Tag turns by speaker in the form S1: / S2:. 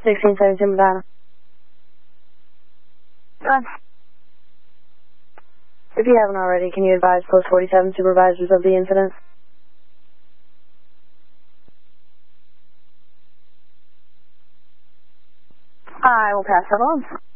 S1: 1672 Medina. If you haven't already, can you advise Post 47 supervisors of the incident?
S2: I will pass that on.